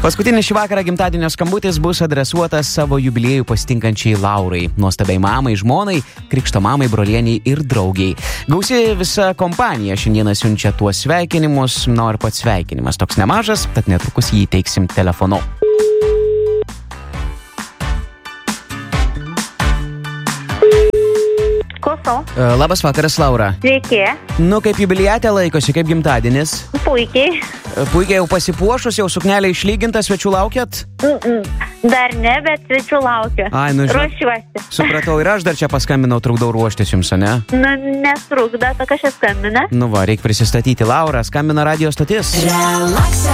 Paskutinis šį vakarą gimtadienio skambutis bus adresuotas savo jubiliejų pasitinkančiai Laurai, nuostabiai mamai, žmonai, krikšto mamai, brolieniai ir draugiai. Gausi visa kompanija šiandieną siunčia tuos sveikinimus, ir pats sveikinimas toks nemažas, tad netrukus jį teiksim telefonu. Klausau. Labas vakaras, Laura. Sveiki. Kaip jubiliatė laikosi, kaip gimtadienis? Puikiai. Puikiai jau pasipuošus, jau suknelė išlyginta, svečių laukiat? Dar ne, bet svečių laukiu. Ruošiuosi. Supratau, ir aš dar čia paskambinau, trukdau ruoštis jums, ne? Netrukda, to kažkas skambina. Reik prisistatyti. Laura, skambina radio stotis. Relax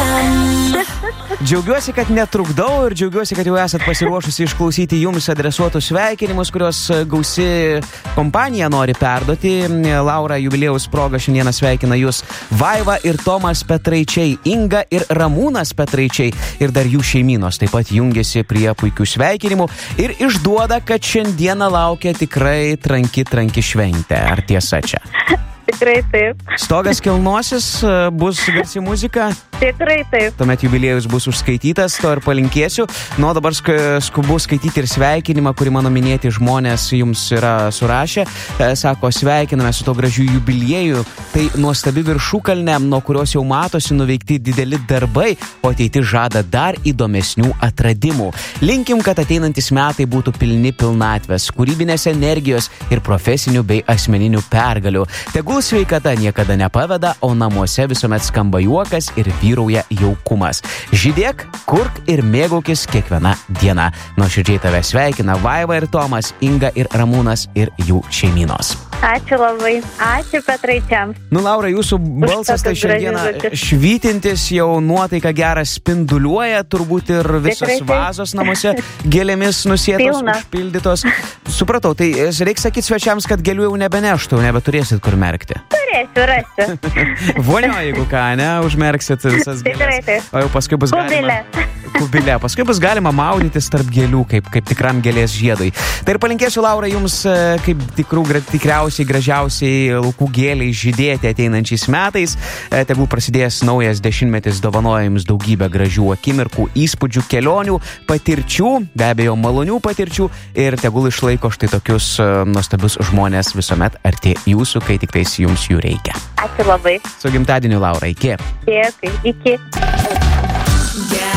FM. Džiaugiuosi, kad netrukdau ir džiaugiuosi, kad jau esat pasiruošusi išklausyti jums adresuotus sveikinimus, kurios gausi kompanija nori perduoti. Laura, jubiliejaus proga šiandieną sveikina jūs Vaiva ir Tomas Petraičiai, Inga ir Ramūnas Petraičiai ir dar jų šeimynos taip pat jungiasi prie puikių sveikinimų ir išduoda, kad šiandieną laukia tikrai tranki šventė. Ar tiesa čia? Tikrai taip. Stogas kilnosis, bus garsi muzika? Tikrai taip. Tuomet jubiliejus bus užskaitytas, to ir palinkėsiu. Dabar skubu skaityti ir sveikinimą, kurį mano minėti žmonės jums yra surašę. Sako, sveikiname su to gražiu jubilieju. Tai nuostabi viršukalnė, nuo kurios jau matosi nuveikti dideli darbai, o ateiti žada dar įdomesnių atradimų. Linkim, kad ateinantis metai būtų pilni pilnatvės, kūrybinės energijos ir profesinių bei asmeninių pergalių. Tegul sveikata niekada nepaveda, o namuose visuomet skamba juokas ir vyrauja jaukumas. Žydėk, kurk ir mėgaukis kiekviena diena. Nuoširdžiai tave sveikina Vaiva ir Tomas, Inga ir Ramūnas ir jų šeimynos. Ačiū labai. Ačiū Petraičiams. Laura, jūsų balsas tai šiandieną švytintis, jau nuotaika geras spinduliuoja, turbūt ir visos vazos namuose gėlėmis nusėtos, užpildytos. Supratau, tai reikia sakyti svečiams, kad gėlių jau nebeneštų, nebeturėsit kur merkti. Turėsiu, rasiu. Vonio, jeigu ką, užmerksit visas gėlės. O jau paskui bus galima... Kubilė. Paskui bus galima maudytis tarp gėlių, kaip tikram gėlės žiedui. Tai ir palinkėsiu, Laura, jums kaip tikriausiai gražiausiai laukų gėliai žydėti ateinančiais metais. Tegul prasidės naujas dešimtmetis, dovanoja jums daugybę gražių akimirkų, įspūdžių, kelionių, patirčių, be abejo malonių patirčių ir tegul išlaiko štai tokius nuostabius žmonės visuomet arti jūsų, kai tik tais jums jų reikia. Ačiū labai. Su gimtadieniu, Laura, iki. Dėkui, iki.